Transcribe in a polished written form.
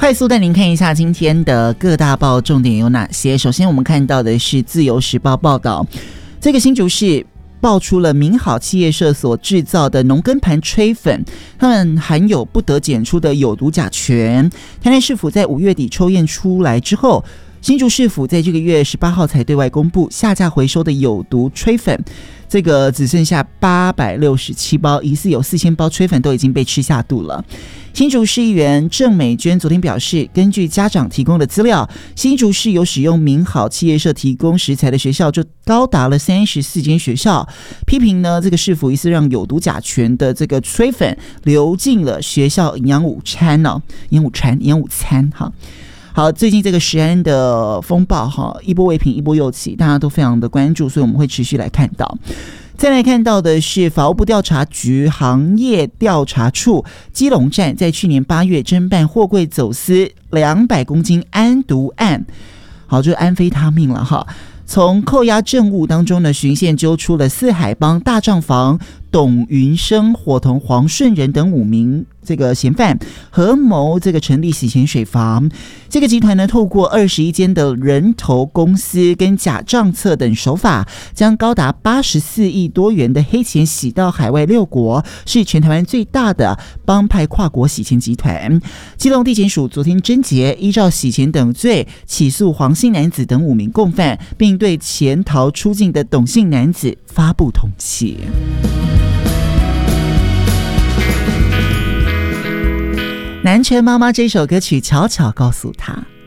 快速带您看一下今天的各大报重点有哪些。首先我们看到的是自由时报报道，这个新竹市爆出了民好企业社所制造的农耕盘炊粉，它们含有不得检出的有毒甲醛。台南市府在5月底抽验出来之后，新竹市府在这个月18号才对外公布下架回收的有毒炊粉，这个只剩下867包，疑似有4000包炊粉都已经被吃下肚了。新竹市议员郑美娟昨天表示，根据家长提供的资料，新竹市有使用民好企业社提供食材的学校就高达了34间学校，批评呢这个市府疑似让有毒甲醛的这个炊粉流进了学校营养午餐哈。好，最近这个食安的风暴哈，一波未平一波又起，大家都非常的关注，所以我们会持续来看到。再来看到的是法务部调查局行业调查处基隆站在去年8月侦办货柜走私200公斤安毒案，好，就是安非他命了哈。从扣押证物当中呢，循线揪出了四海帮大账房董云生、伙同黄顺仁等5名这个嫌犯合谋这个成立洗钱水房。这个集团呢，透过21间的人头公司跟假账册等手法，将高达84亿多元的黑钱洗到海外6国，是全台湾最大的帮派跨国洗钱集团。基隆地检署昨天侦结，依照洗钱等罪起诉黄姓男子等5名共犯，并对潜逃出境的董姓男子发布通缉。南拳妈妈这首歌曲悄悄告诉他，